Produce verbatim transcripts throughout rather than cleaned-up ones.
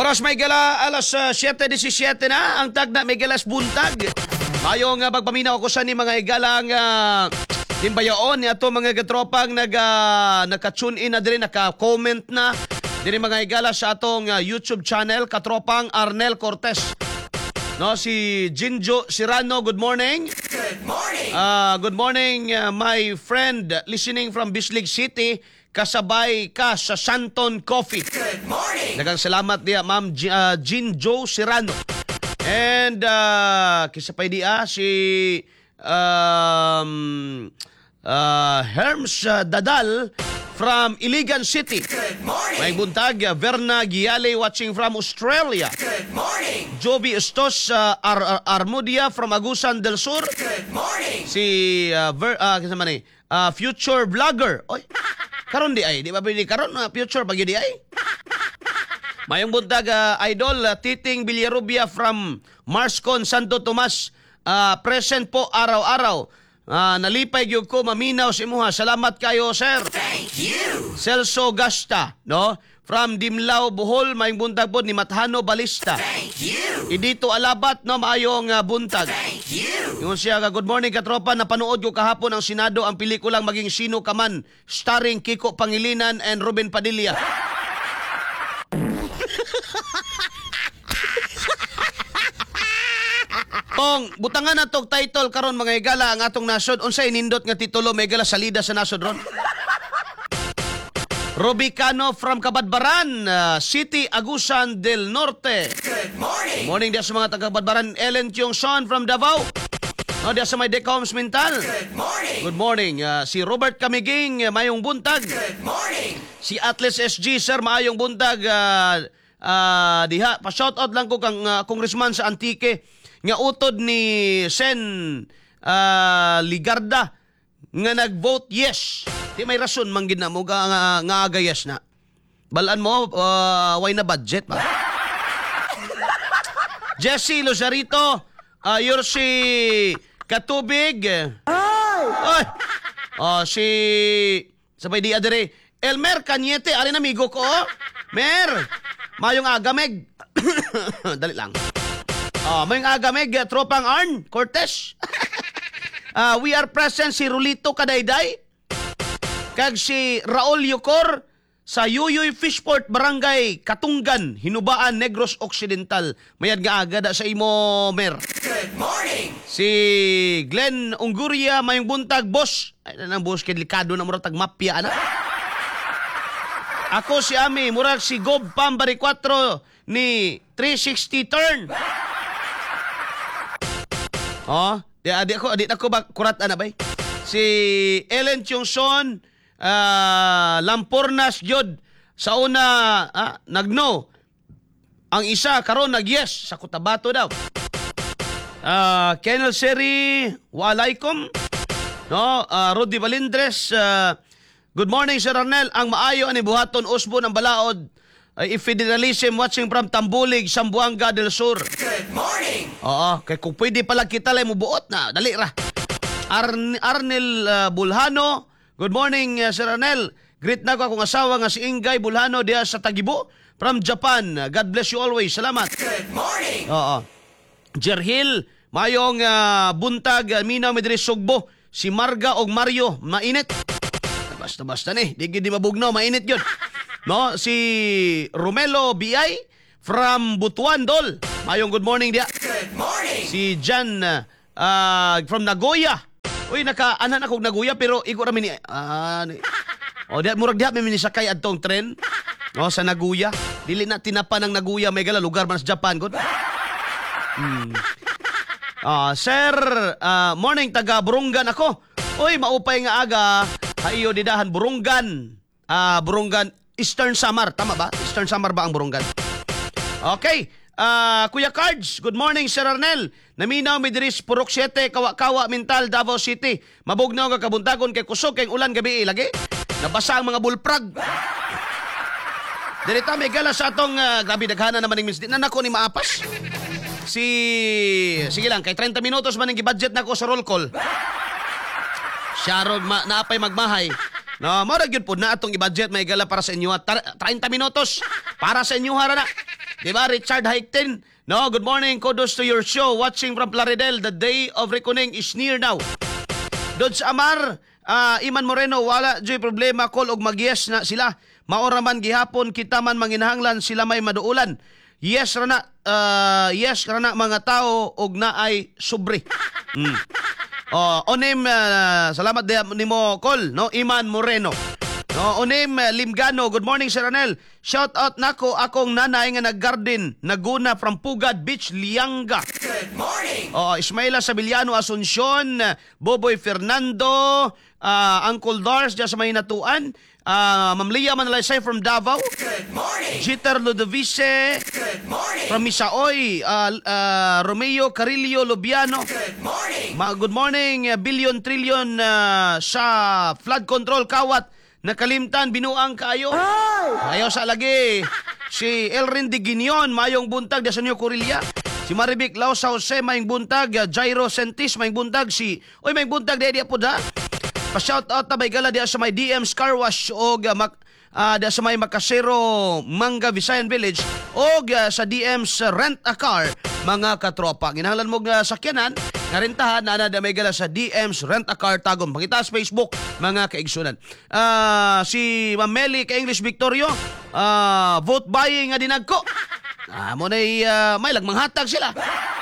Oras may gala alas uh, siyete disisiete na ang tagna may galas buntag. Mayong uh, pagpaminaw ko sa ni mga igalang uh, timbayaon ni ato mga katropang nag uh, naka-tune in na diri, naka-comment na diri mga igala sa atong uh, YouTube channel Katropang Arnel Cortez. No, si Jinjo Sirano, good morning. Good morning. Uh, good morning uh, my friend listening from Bislig City. Kasabay ka sa Santon Coffee. Good morning. Dagang salamat dia Ma'am G- uh, Jean Joe Serrano. And uh, kisapay dia si um, uh, Herms uh, Dadal from Iligan City. Good morning. May buntag uh, Verna Giale watching from Australia. Good morning. Joby Estos uh, Ar- Ar- Armudia from Agusan del Sur. Good morning. Si uh, Ver, uh, kasama ni, uh, future vlogger. Oy. Karon di ay, di ba pwede karon na future pag di ay? Mayong buntag uh, idol uh, Titing Villarubia from Marscon Santo Tomas, uh, present po araw-araw. Uh, nalipay gyud ko maminaw si imuha. Salamat kayo, sir. Thank you. Celso Gasta, no? From Dimlao, Bohol, mayong buntag po ni Mathano Balista. Thank you. Idito Alabat, no, maayong uh, buntag. Thank you. Yung siya, good morning katropa, napanood ko kahapon ang Senado ang pelikulang Maging Sino Ka Man, starring Kiko Pangilinan and Ruben Padilla. Kung butangan na tong title karon mga igala ang atong nasod, unsay nindot nga titulo may igala salida sa nasod ron? Robicano from Kabadbaran uh, City, Agusan del Norte. Good morning. Morning dia sa mga taga Kabadbaran. Ellen Tiongson from Davao. No, dia sa may Decoms Mental. Good morning. Good morning. Uh, si Robert Camiging, uh, mayong buntag. Good morning. Si Atlas S G, sir, mayong buntag. Uh, uh, diha, pa-shoutout lang ko kang uh, congressman sa Antique nga utod ni Sen uh, Ligarda nga nag-vote yes. Di may rason manggid na mo nga, nga, nga aga yes na. Balaan mo, uh, why na budget pa? Jesse Lozarito, uh, you're si Katubig. Ay! Ay! Oh, si... Sabay di adere. Elmer Cañete, alin amigo ko. Mer! Mayong agameg. Dali lang. Oh, mayong agameg, tropang Arn Cortez. uh, we are present si Rulito Kadayday. Kag si Raul Yocor sa Yuyuy Fishport, Barangay Katunggan, Hinubaan, Negros Occidental. Mayad nga agada sa imo, Mer. Good morning. Si Glenn Ungguria, mayong buntag, boss. Ay, na boss, delikado na murag tagmapya, ana. Ako si Ami, murag si Gob Pambari four ni three sixty turn. Oh, di, di ako, di ako ba kurat ana bay? Si Ellen Tiongson, uh, Lampornas Jod, sa una, ah, nag-no. Ang isa, karon nag-yes, sa Cotabato daw. Uh, Kennel Seri, walaikum. No, uh, Rudy Valindres, uh, good morning, Sir Arnel. Ang maayo ani buhaton usbo ng balaod ay uh, federalism watching from Tambulig, Zamboanga del Sur. Good morning. Oo, kay kung pwede pala kita lang mo buot na, dali ra. Arn- Arnel uh, Bulhano, good morning, uh, Sir Arnel. Greet na ko akong asawa nga si Ingay Bulhano diya sa Tagibo from Japan. God bless you always. Salamat. Good morning. Oo. Jerhil, mayong uh, buntag, uh, minaw midiri Sugbo. Si Marga og Mario, mainit. Basta-basta ni, di gid mabugnaw, mainit yun. No, si Romelo B I from Butuan Dol. Mayong good morning dia. Good morning. Si Jan uh, from Nagoya. Uy, naka-anan akong Nagoya pero iko ra mini. Ah, ni. O diha murag diha may minisakay adtong tren. No, sa Nagoya. Dili na tinapan ng Nagoya, may gala lugar man sa Japan gud. Hmm. Ah, sir, uh, morning taga Burungan ako. Uy, maupay nga aga. Hayo didahan Burungan. Ah, Burungan Eastern Samar, tama ba? Eastern Samar ba ang Burungan? Okay. Uh, Kuya Cards, good morning, Sir Arnel. Naminaw mi diri sa Purok siete, Kawa-Kawa, Mental, Davao City. Mabugnaw nga kabuntagon kay kusog kay ulan gabi lagi. Nabasa ang mga bulprag. Dili ta may gala sa atong uh, grabe daghana naman ning misdi. Na nako ni maapas. Si sige lang kay thirty minutos man ning budget nako sa roll call. Sharod ma naapay magmahay. No, mao ra gyud pud na atong i-budget may gala para sa inyo. thirty minutos para sa inyo hara na. Diba, Richard Haiktin? No, good morning. Kudos to your show. Watching from Plaridel. The day of reckoning is near now. Dodge Amar, uh, Iman Moreno, wala joy problema. Call og mag-yes na sila. Maora man gihapon, kita man manginahanglan sila may maduulan. Yes rana, uh, yes rana mga tao og naay sobre. Mm. Oh, onim, uh, salamat ni mo, Call, no? Iman Moreno. No, onim uh, Limgano, good morning Sir Ranel. Shout out nako akong nanay nga nag-garden, naguna from Pugad Beach, Lianga. Good morning. Oh, Ismaila Sabiliano Asuncion, Boboy Fernando, uh, Uncle Dars diya sa may natuan, uh, Ma'am Lia Manalaysay from Davao. Good morning. Jeter Ludovice Good morning. from Misaoy, uh, uh, Romeo Carillo Lubiano. Good morning. Ma- good morning, uh, billion trillion uh, sa flood control kawat. Nakalimtan, binuang kayo. Ayaw sa lagi. Si Elrin de Guinion, mayong buntag, da sa New Corillia. Si Marivic Lausa Jose, mayong buntag. Jairo Sentis, mayong buntag. Si, oy, mayong buntag, di po da. Pa-shoutout na may gala di sa may D M's Car Wash o uh, mak, uh, di sa may Makasero, Manga, Visayan Village o uh, sa D M's Rent a Car, mga katropa. Ginahanglan mo nga sakyanan, narintahan na na may gala sa D M's Rent a Car Tagum. Pangita sa Facebook, mga kaigsunan. Uh, si Ma'am Meli ka English Victorio, uh, vote buying nga dinagko. Ah, mo na uh, may lagmanghatag sila.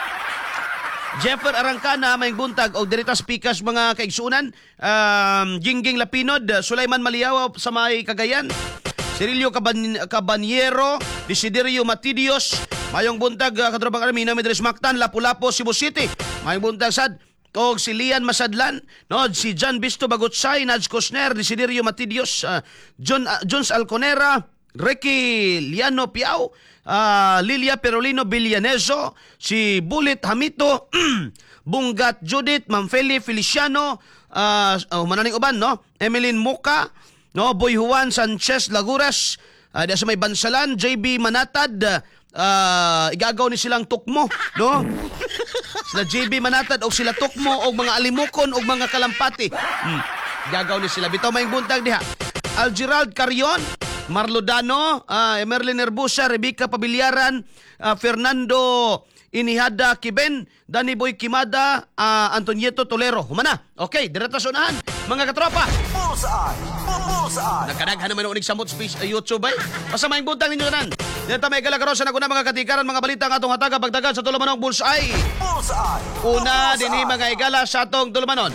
Jeffer Arangkana, may buntag o dirita speakers mga kaigsunan. Um, Gingging Lapinod, Sulaiman Maliawa sa may Cagayan. Cirilio Caban- Cabanyero, Desiderio Matidios, mayong buntag uh, katrobang Armina, Medres Mactan, Lapu-Lapu, Cebu City. Mayong buntag sad o si Lian Masadlan, no, si John Bisto Bagutsay, Naj Cosner, Desiderio Matidios, uh, John uh, Jones Alconera, Ricky Liano Piao, uh, Lilia Perolino Villaneso, si Bullet Hamito, Bungat Judith, Manfeli Feliciano, uh, oh, mananing uban, no? Emeline Moca, no? Boy Juan Sanchez Laguras, uh, sa may Bansalan, J B Manatad, uh, igagaw ni silang tukmo, no? Sila J B Manatad o sila tukmo o mga alimukon o mga kalampati. Hmm. Igagaw ni sila. Bitaw may buntag diha. Algerald Carion, Marlo Dano, uh, Merlin Herbusa, Rebecca Pabiliaran, uh, Fernando Inihada Kiben, Danny Boy Kimada, uh, Antonieto Tolero. Humana. Okay, direta sunahan. Mga katropa. Bullseye. Bullseye. Nagkanaghan naman unig samot speech uh, YouTube ay. Basta may buntang ninyo tanan. Direta may galakaroon sa naguna mga katikaran, mga balita nga atong hataga pagdagan sa Tulumanong Bullseye. Bullseye. Una, Bullseye. dinhi mga igala sa atong Tulumanon.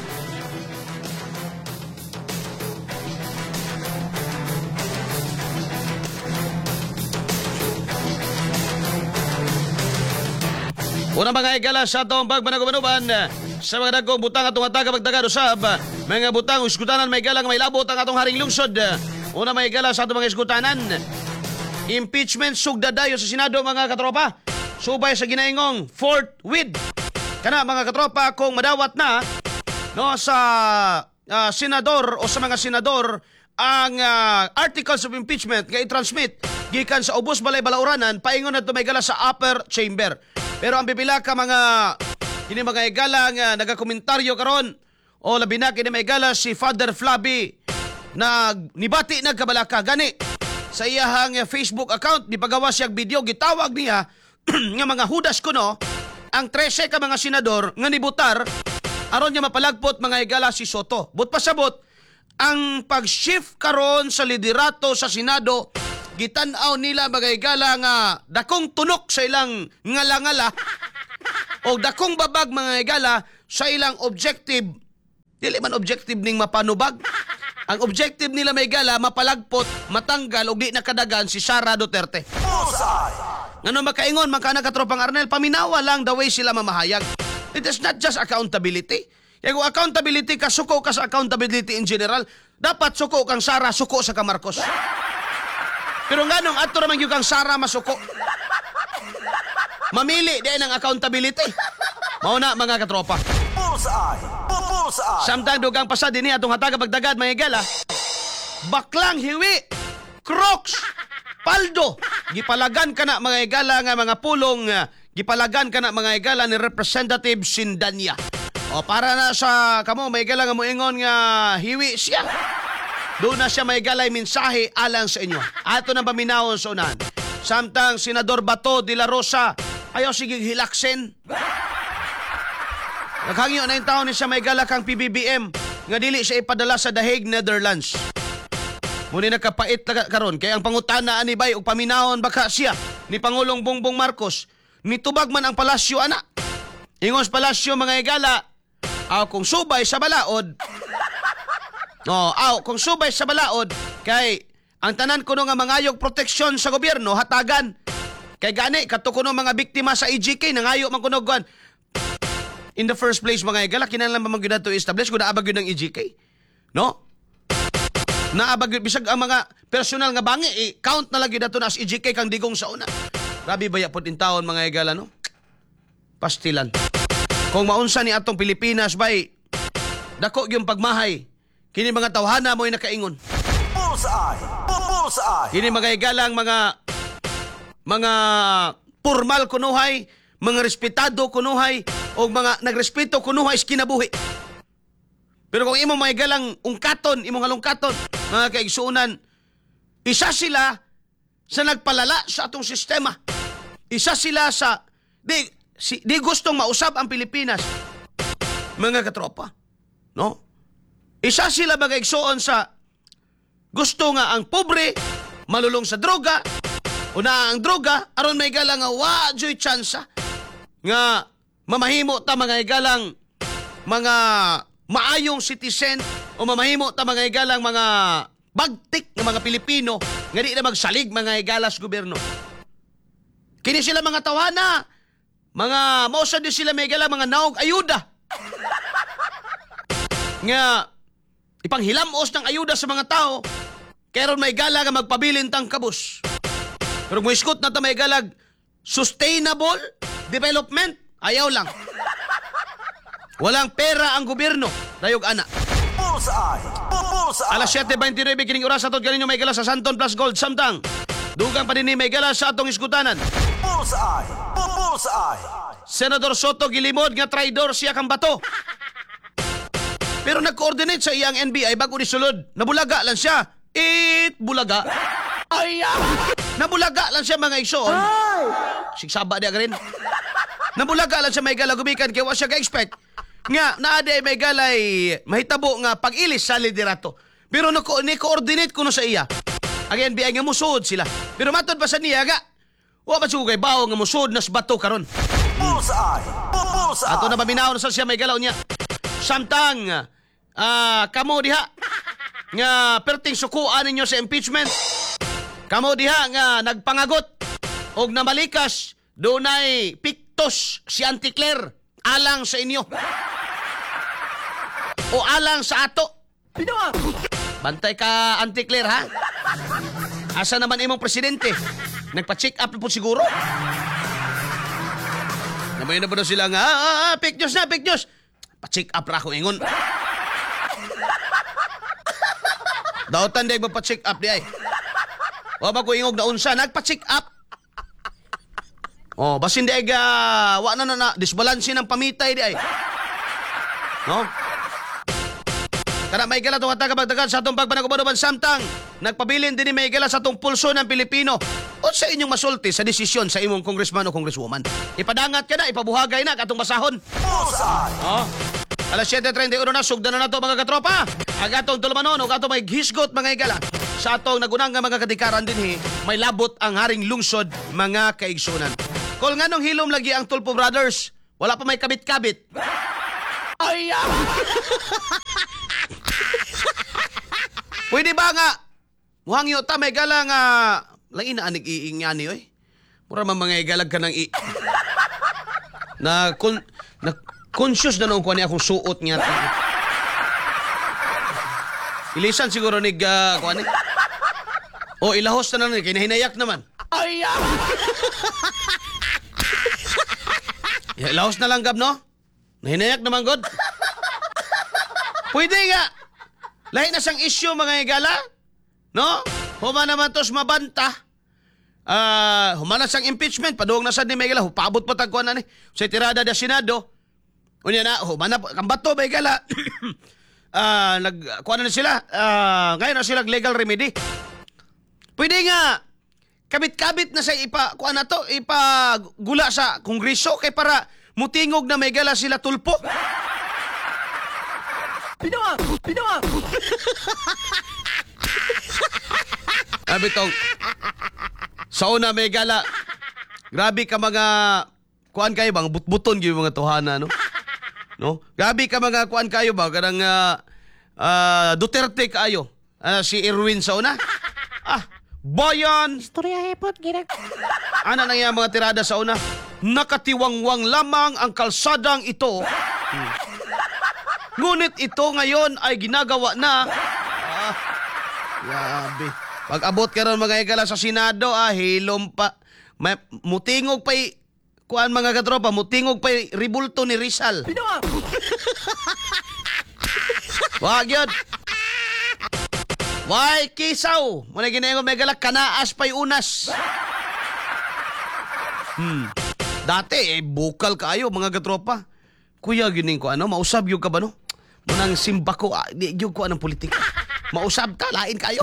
Una mga igala sa atong pagmanagumanuban sa mga dagkong butang atong hataga pagdagan usab. Mga butang uskutanan may galang may labot ang atong haring lungsod. Una mga igala sa atong mga iskutanan. Impeachment sugdadayo sa Senado mga katropa. Subay sa ginaingong Fort With. Kana mga katropa kung madawat na no sa uh, senador o sa mga senador ang uh, articles of impeachment nga i-transmit gikan sa ubos balay balauranan paingon adto may gala sa upper chamber. Pero ang pipila ka mga kini mga igala nga nagakomentaryo karon o labi na kini mga igala si Father Flaby na nibati nagkabalaka gani sa iyahang Facebook account di pagawa siyang video gitawag niya nga mga hudas kuno ang trese ka mga senador nga nibutar aron niya mapalagpot mga igala si Soto. But pasabot ang pag-shift karon sa liderato sa Senado gitan-aw nila mga igala nga dakong tunok sa ilang ngala-ngala o dakong babag mga igala sa ilang objective. Dili man objective ning mapanubag. Ang objective nila may igala mapalagpot, matanggal og di nakadagan si Sara Duterte. Bullseye. Ngano makaingon man kana katropang Arnel paminawa lang the way sila mamahayag. It is not just accountability. Kaya kung accountability ka, suko ka sa accountability in general, dapat suko kang Sara, suko sa Kamarcos. Pero nga nung ato naman yung kang Sara masuko. Mamili din ang accountability. Mauna mga katropa. Bullseye. Bullseye. Samtang dugang pasad din atong hataga pagdagad mga igala. Baklang hiwi. Crocs. Paldo. Gipalagan ka na mga igala nga mga pulong. uh, Gipalagan ka na mga igala ni Representative Sindanya. O para na sa kamo mga igala nga moingon nga hiwi siya. Doon na siya may galay mensahe alang sa inyo. Ato na paminawon sa unahan. Samtang Senador Bato de la Rosa, ayaw sige hilaksen. Naghangyo na yung taon ni siya may galakang P B B M nga dili siya ipadala sa The Hague, Netherlands. Muni nakapait na karon kay ang pangutana ani bay og paminawon baka siya ni Pangulong Bongbong Marcos nitubag man ang palasyo ana. Ingos palasyo mga igala, aw kung subay sa balaod. No, aw kung subay sa balaod kay ang tanan kuno nga mangayog proteksyon sa gobyerno hatagan. Kay gani kato kuno mga biktima sa E G K nangayo man kuno gwan. In the first place mga igala kinahanglan ba magyud to establish kun naabag yun ng E G K? No? Naabag yun bisag ang mga personal nga bangi i-count na lagi dato na as E G K kang digong sa una. Grabe baya pud in taon mga igala no? Pastilan. Kung maunsa ni atong Pilipinas bay dako gyud pagmahay. Kini mga tawhana mo'y nakaingon. Bullseye! Bullseye! Kini mga igalang mga mga formal kunuhay, mga respetado kunuhay o mga nagrespeto kunuhay is kinabuhi. Pero kung imo mga igalang ungkaton, imong halungkaton, mga kaigsuunan, isa sila sa nagpalala sa atong sistema. Isa sila sa di, si, di gustong mausab ang Pilipinas. Mga katropa. No? Isa sila mga kaigsuon sa gusto nga ang pobre malulong sa droga, una ang droga, aron may galang nga wadyo'y tsansa nga mamahimo ta mga igalang mga maayong citizen o mamahimo ta mga igalang mga bagtik ng mga Pilipino nga di na magsalig mga igalas gobyerno. Kini sila mga tawana, mga mosa di sila may igalang mga naog ayuda. Nga ipanghilamos ng ayuda sa mga tao kaya ron may gala nga magpabilin tang kabus. Pero kung iskot na ta may galag sustainable development, ayaw lang. Walang pera ang gobyerno. Dayog ana. Bullseye! Bullseye! Alas siyete twenty-nine kining oras atong ganinyo may gala sa Santon Plus Gold Samtang. Dugang pa din ni may gala sa atong iskutanan. Bullseye! Bullseye! Senador Soto gilimod nga traidor siya kang bato. Pero nag-coordinate sa iyang N B I bago ni sulod. Nabulaga lang siya. It bulaga. Ay, nabulaga lang siya mga igsoon. Sigsaba diya rin. Nabulaga lang siya may gala gumikan kaya wa siya ka-expect. Nga, naade may galay mahitabo nga pag-ilis sa liderato. Pero ni-coordinate ko no sa iya. Ang N B I nga musud sila. Pero matod pa sa niya ga. Wa pa sugay bawo nga musud nas bato karon. Bullseye! Bullseye! Ato na paminaw sa siya may galaw niya. Samtang ah kamo diha nga perting sukuan ninyo sa impeachment. Kamo diha nga nagpangagot og namalikas dunay piktos si Auntie Claire alang sa inyo. O alang sa ato. Bantay ka Auntie Claire ha. Asa naman imong presidente? Nagpa-check up po siguro. Namay na po na sila nga, ah, ah, ah, fake news na, fake news. Pa-check up ra ko ingon. Dautan day magpa-check up di ay. Wa ba ko ingog na unsa nagpa-check up. Oh, basin di ay ga wa na na, na disbalanse ng pamitay di ay. No? Kada may gala itong hatagabagdagan sa itong pagpanagubanuban samtang nagpabilin din ni may gala sa itong pulso ng Pilipino o sa inyong masulti sa desisyon sa imong congressman o congresswoman. Ipadangat ka na, ipabuhagay na katong basahon. Bullseye! Oh. Alas siyete treinta y uno na, sugdan na na ito mga katropa. Agatong tulumanon o atong may hisgot mga igala. Sa atong nagunang nga mga kadikaran din hi, may labot ang haring lungsod mga kaigsunan. Kung nga nung hilom lagi ang Tulpo Brothers, wala pa may kabit-kabit. Ay, pwede ba nga muhangyo ta may gala nga lang inaanig iingani oy. Mura man mga igalag ka ng i na kon na conscious na noong kuha niya akong suot niya. Ilisan siguro ni uh, kuha ni. O ilahos na lang kay nahinayak naman. Ay. Ya, ilahos na lang gab no. Nahinayak naman god. Pwede nga. Lahi na sang issue mga igala. No? Huma naman tos mabanta. Ah, uh, humana sang impeachment. Paduong na sa ni Megala. Hupabot pa tagkuhan na ni. Sa tirada da Senado. Unya na, humana pa. Kambato ba igala? Ah, uh, nag, kuha na sila. Ah, uh, ngayon na sila legal remedy. Pwede nga. kabit-kabit na sa ipa kuan na to, ipa gula sa kongreso kay para mutingog na may gala sila tulpo. Pinawa! Pinawa! Sabi tong, sa una may gala, grabe ka mga, kuan kayo bang, butbuton yung mga tuhana, no? No? Grabe ka mga kuan kayo ba, karang uh, uh, Duterte kayo, uh, si Erwin sa una. Ah, bayan! Istorya hepot, ginag... Ano nang yung mga tirada sa una? Nakatiwangwang lamang ang kalsadang ito. Hmm. Ngunit ito ngayon ay ginagawa na. Ah, grabe. Pag abot ka ron mga igala sa Senado, ah, hilom pa. May, mutingog pa'y, kuan mga katropa, mutingog pa'y ribulto ni Rizal. Pinawa! Wag yun. Why kisaw? Muna ginayang may gala, kanaas pa'y unas. Hmm. Dati, eh, bukal kayo, mga katropa. Kuya, gining ko, ano, mausab yung ka ba, no? Munang simba ko, ah, di yung ko anong politika. Mausab ta, lain kayo.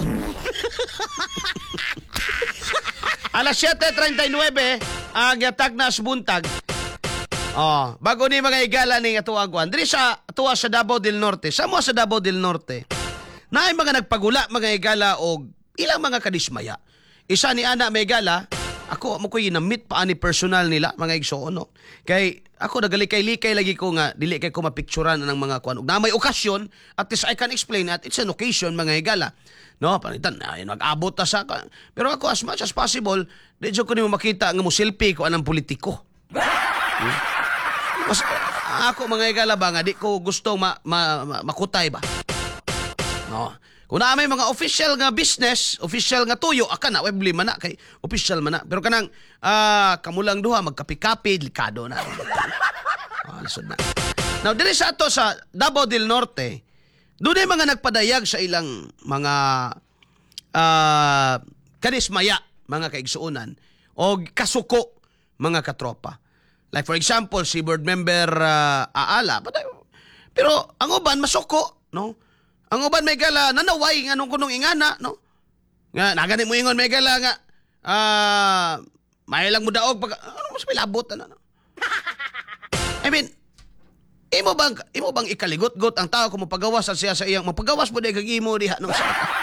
Alas siyete treinta y nueve, ang yatag na subuntag. Oh, bago ni mga igala ni atuagwan. Diri sa atuwa sa Davao del Norte. Sa mo sa Davao del Norte. Naay mga nagpagula mga igala og ilang mga kadismaya. Isa ni ana may igala, ako mo ko ginamit pa ani personal nila mga igsoon no. Kay ako nagalikay-likay lagi ko nga dili kay ko mapicturean ng mga kuan. Na may okasyon at least I can explain at it's an occasion mga igala. No, panitan ay nag-abot ta sa pero ako as much as possible, di jud ko nimo makita nga mo selfie ko anang politiko. Hmm? Mas, ako mga igala ba nga di ko gusto ma, ma, ma, makutay ba. No. Kung na may mga official nga business, official nga tuyo, aka na, webli man na, kay official man na. Pero kanang, ah, kamulang duha, magkapi-kapi, delikado na. Ah, lisod na. Now, dili sa ato sa Davao del Norte, doon ay mga nagpadayag sa ilang mga ah, kanismaya, mga kaigsuunan, o kasuko, mga katropa. Like for example, si board member uh, Aala, pero ang uban masuko, no? Ang uban may gala nanaway nga nung kunong ingana, no? Nga nagani mo ingon may gala nga ah uh, may lang mo daog pag ano mas pilabot na no. I mean, imo bang imo bang ikaligot-got ang tao kung mapagawas sa siya sa iyang mapagawas mo day kag imo diha no.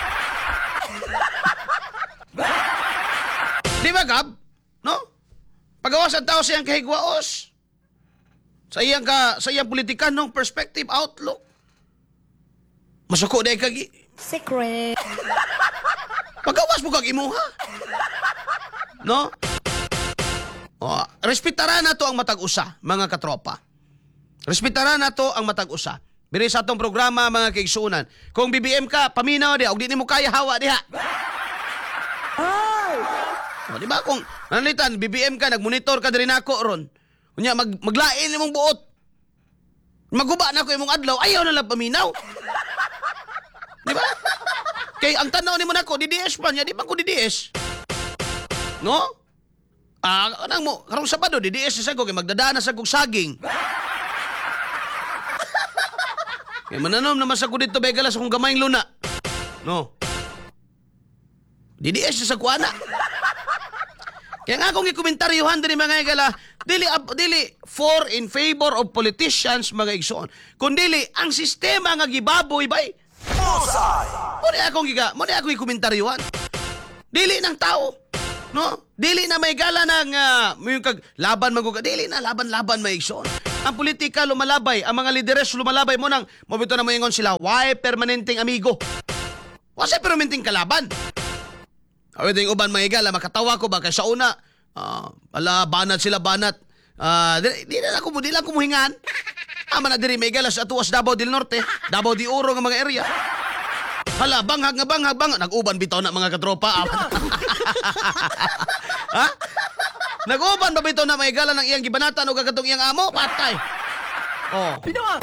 Di ba gab? No? Pagawas ang tao sa iyang kahigwaos. Sa iyang ka sa iyang politikanong perspective outlook. Masuko day kag Secret. pagawas mo kag imuha. No? Oh, respetara na to ang matag usa, mga katropa. Respetara na to ang matag usa. Biri sa atong programa mga kaigsuunan. Kung B B M ka, paminaw diha, og di nimo kaya hawa diha. Oh, di ba kung nanalitan B B M ka nagmonitor ka diri nako ron. Unya mag maglain imong buot. Maguba na ko imong adlaw, ayaw na lang paminaw. Di ba? Kay ang tanaw ni mo nako, D D S pa niya, di ba ko D D S? No? Ah, anang mo, karong Sabado, D D S sa ko, kay magdadaan na sa kong saging. Kay mananom naman sa ko dito, begala sa kong gamayng luna. No? D D S sa kuana. Kaya nga akong ikomentaryohan din mga igala, dili, dili for in favor of politicians mga igsoon. Kundili, ang sistema nga gibaboy bay. Bullseye! Muna akong giga, muna akong ikomentaryohan. Dili ng tao. No? Dili na may gala ng uh, yung kag laban maguga. Dili na laban-laban may igsoon. Ang politika lumalabay, ang mga lideres lumalabay mo nang mabito na mo ingon sila, why permanenteng amigo? Wasa permanenteng kalaban? Ay, yung uban mga igala, makatawa ko ba? Kaya sa una, uh, ala, banat sila, banat. Uh, di, di na ako, di lang ko muhingan. Ama na diri may igala sa atuwas Davao del Norte, Davao de Oro nga mga area. Hala, banghag nga banghag, banghag. Nag-uban bitaw na mga katropa. Ha? Nag-uban ba bitaw na may igala ng iyang gibanatan o kagatong iyang amo? Patay. Oh. Pinawa!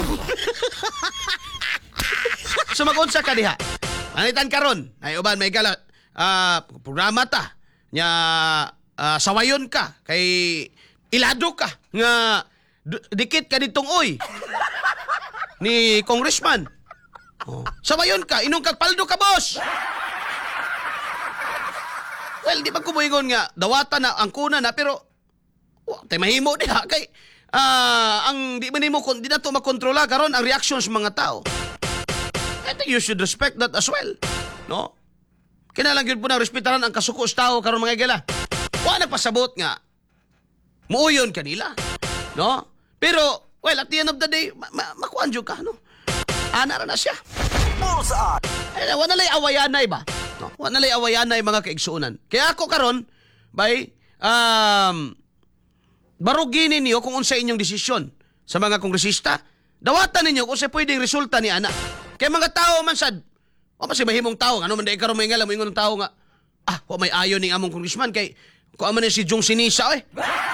Sumagunsa ka diha. Manitan karon. Ay uban may igala. Uh, programa ta nya uh, sawayon ka kay ilado ka nga d- dikit ka ditong oy ni congressman. Oh. Sawayon ka inong kag paldo ka boss. Well, di ba kumuingon nga, dawatan na, ang kuna na, pero, wa, tay mahimo diha, kay, ah, ang di man nimo kon di na to makontrola karon ang reaction sa mga tao. I think you should respect that as well. No? Kinalang yun po na respetaran ang kasuko sa tao karon mga igala. Wa nagpasabot nga. Muuyon kanila. No? Pero, well, at the end of the day, ma ma makuan jud ka, no? Ana ra na siya. Bullseye. Eh, wa na lay awayanay ba? No? Wa na lay awayanay mga kaigsuonan. Kaya ako karon, bay, um, barugin ninyo kung unsa inyong desisyon sa mga kongresista. Dawatan ninyo kung sa pwedeng resulta ni ana. Kaya mga tao man sad, o mas mahimong tao, ano man dahil karoon may ngalam, ingon ng tao nga, ah, wa may ayon ning among congressman, kay, kung aman si Jong Sinisa, eh.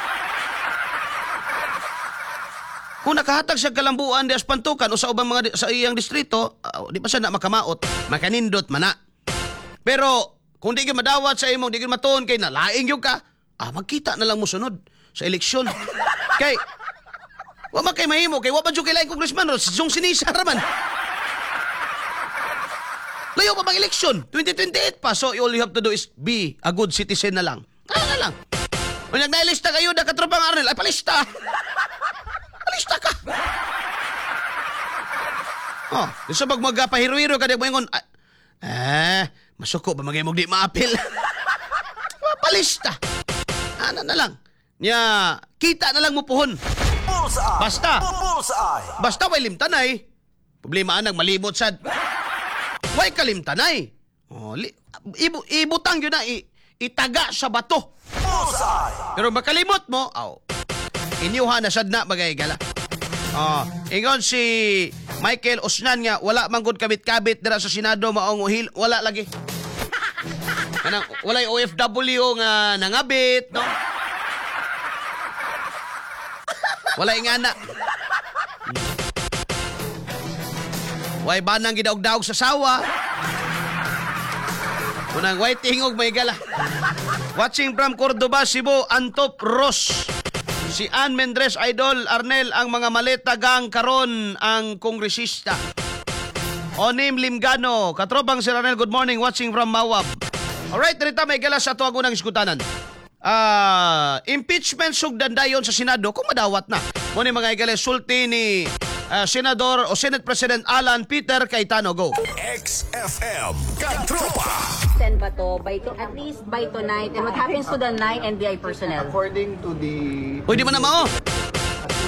Kung nakahatag siya kalambuan di aspantukan o sa ubang mga di- sa iyang distrito, uh, di pa siya na makamaot, makanindot man na. Pero, kung di ka madawat sa imong, di ka matuon kay nalaing yung ka, ah, magkita na lang mo sunod sa eleksyon. Kay, wa man kay mahimo, kay wa man dyan kailaing congressman, o si Jong Sinisa raman. Layo pa bang eleksyon? twenty twenty-eight pa, so all you have to do is be a good citizen na lang. Ano na lang. Kung nagnailista kayo, na katropang Arnel, ay palista. Palista ka. Oh, gusto pag magpahiro-hiro ka, di mo yung, ah, eh, masuko ba magay mong di maapil? Palista. Ano na lang. Nya, kita na lang mo puhon. Bullseye. Basta. Bullseye. Basta way limtanay. Problema anang malibot sad. Way kalimtanay. Oh, li, ibu, ibutang yun na, i, itaga sa bato. Bullseye. Pero makalimot mo, aw, inyuha na sad na bagay gala. Oh, ingon si Michael Osnan nga, wala manggod kabit-kabit dira sa Senado maong uhil, wala lagi. Kanang, walay O F W nga nangabit, no? Wala ingana. Way banang gidaog-daog sa sawa. Unang way tingog may gala. Watching from Cordoba, Cebu, Antop Ross. Si Ann Mendres, Idol, Arnel, ang mga maleta gang karon ang kongresista. Onim Limgano, katropang si Arnel, good morning, watching from Mawab. Alright, rita may gala sa tuwag unang iskutanan. Ah, impeachment sugdan dayon sa Senado kung madawat na. Muna mga igala, sulti ni ah, Senador o Senate President Alan Peter Cayetano. Go. X F M. Katropa. Send ba to by to at least by tonight, and what happens to the nine N B I personnel? According to the Pwede man na mao.